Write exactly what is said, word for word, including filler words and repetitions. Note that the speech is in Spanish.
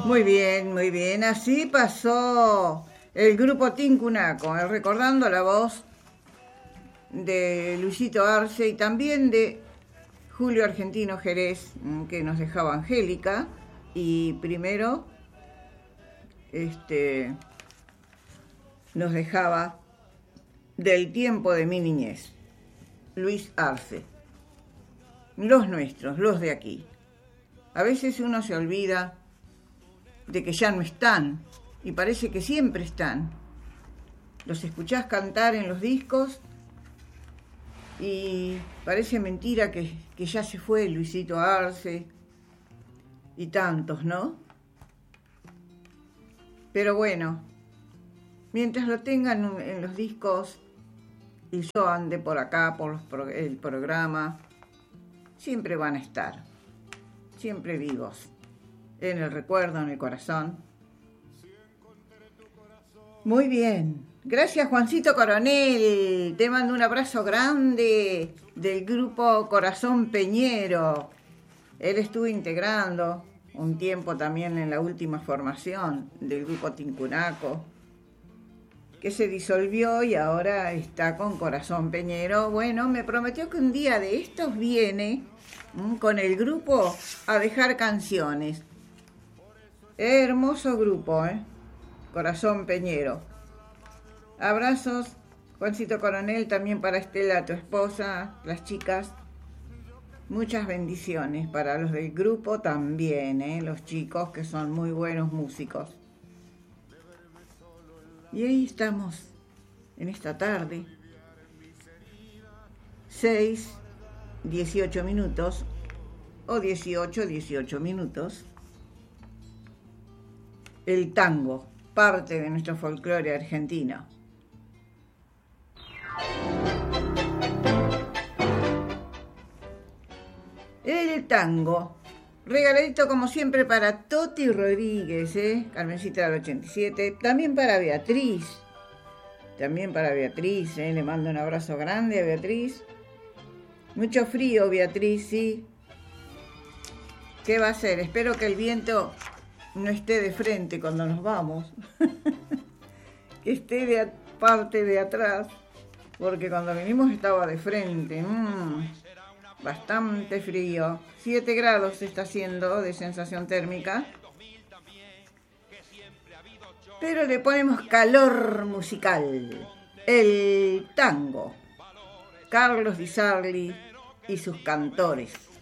Muy bien, muy bien. Así pasó el grupo Tincunaco, eh, recordando la voz de Luisito Arce y también de Julio Argentino Jerez, que nos dejaba Angélica, y primero este, nos dejaba Del tiempo de mi niñez, Luis Arce. Los nuestros, los de aquí. A veces uno se olvida de que ya no están, y parece que siempre están. Los escuchás cantar en los discos y parece mentira que, que ya se fue Luisito Arce y tantos, ¿no? Pero bueno, mientras lo tengan en los discos y yo ande por acá, por los pro, el programa, siempre van a estar, siempre vivos, en el recuerdo, en el corazón. Muy bien, gracias Juancito Coronel, te mando un abrazo grande del grupo Corazón Peñero. Él estuvo integrando un tiempo también en la última formación del grupo Tincunaco, que se disolvió y ahora está con Corazón Peñero. Bueno, me prometió que un día de estos viene mmm, con el grupo a dejar canciones. Hermoso grupo, ¿eh? Corazón Peñero. Abrazos, Juancito Coronel, también para Estela, tu esposa, las chicas. Muchas bendiciones para los del grupo también, ¿eh? Los chicos que son muy buenos músicos. Y ahí estamos, en esta tarde, seis, dieciocho minutos, o dieciocho, dieciocho minutos. El tango, parte de nuestro folclore argentino. El tango, regaladito como siempre para Toti Rodríguez, ¿eh? Carmencita del ochenta y siete, también para Beatriz, también para Beatriz, ¿eh? Le mando un abrazo grande a Beatriz. Mucho frío, Beatriz, sí. ¿Qué va a hacer? Espero que el viento no esté de frente cuando nos vamos, que esté de parte de atrás, porque cuando vinimos estaba de frente. Mmm, bastante frío. siete grados está haciendo de sensación térmica, pero le ponemos calor musical. El tango, Carlos Di Sarli y sus cantores.